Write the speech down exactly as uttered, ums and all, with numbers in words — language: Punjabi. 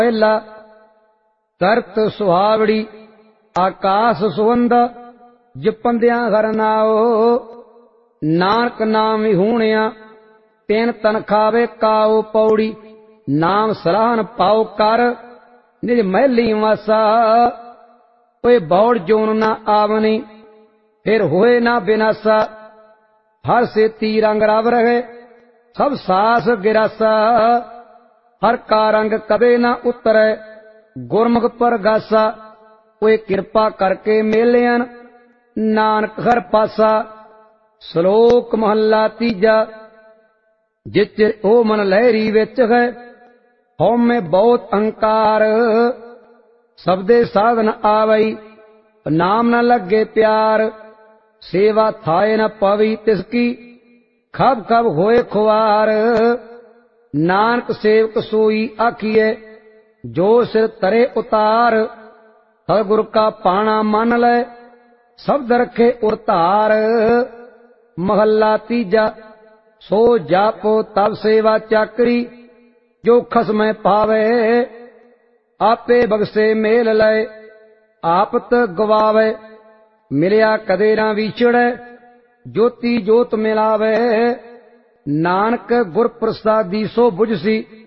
ਪਹਿਲਾ ਕਰਤ ਸੁਹਾਵੜੀ ਆਕਾਸ ਸੁਵੰਦ ਜਪੰਦਿਆਂ ਹਰ ਨਾਉ। ਨਾਨਕ ਨਾਮ ਵਿਹੂਣਿਆ ਤਿਨ ਤਨ ਖਾਵੇ ਕਾਉ ਪੌੜੀ। ਨਾਮ ਸਲਾਹਨ ਪਾਉ ਕਰ ਨਿਜ ਮਹਿਲੀ ਵਾਸਾ। ਓਏ ਬੌੜ ਜੋਨ ਨਾ ਆਵਨੀ ਫਿਰ ਹੋਏ ਨਾ ਬਿਨਾਸਾ। ਹਰ ਸੇਤੀ ਰੰਗ ਰਵ ਰਹੇ ਸਭ ਸਾਸ ਗਿਰਾਸਾ। ਹਰ ਕਾ ਰੰਗ ਕਦੇ ਨਾ ਉਤਰੈ ਗੁਰਮੁਖ ਪਰਗਾਸਾ। ਓਏ ਕਿਰਪਾ ਕਰਕੇ ਮੇਲਿਆਂ ਨਾਨਕ ਹਰ ਪਾਸਾ। ਸ਼ਲੋਕ ਮਹੱਲਾ ਤੀਜਾ। ਜਿਚ ਉਹ ਮਨ ਲਹਿਰੀ ਵਿੱਚ ਹੈ ਹਉਮੈ ਬਹੁਤ ਅਹੰਕਾਰ। ਸਬਦੇ ਸਾਧਨ ਆਵਈ ਨਾਮ ਨ ਲੱਗੇ ਪਿਆਰ। ਸੇਵਾ ਥਾਏ ਨ ਪਵੀ ਤਿਸਕੀ ਖਬ ਖਬ ਹੋਏ ਖੁਆਰ। ਨਾਨਕ ਸੇਵਕ ਸੋਈ ਆਖੀਏ ਜੋ ਸਿਰ ਤਰੇ ਉਤਾਰ। ਸਤਿਗੁਰ ਕਾ ਪਾਣਾ ਮੰਨ ਲੈ ਸ਼ਬਦ ਰਖੇ ਉਰਤਾਰ। ਮਹੱਲਾ ਤੀਜਾ। ਸੋ ਜਾਪੋ ਤਬ ਸੇਵਾ ਚਾਕਰੀ ਜੋ ਖਸਮੈ ਪਾਵੇ। ਆਪੇ ਬਖਸ਼ੇ ਮੇਲ ਲੈ ਆਪਤ ਗਵਾਵੇ। ਮਿਲਿਆ ਕਦੇ ਨਾ ਵਿਛੜੈ ਜੋਤੀ ਜੋਤ ਮਿਲਾਵੇ। ਨਾਨਕ ਗੁਰ ਪ੍ਰਸਾਦੀ ਸੋ ਬੁਝਸੀ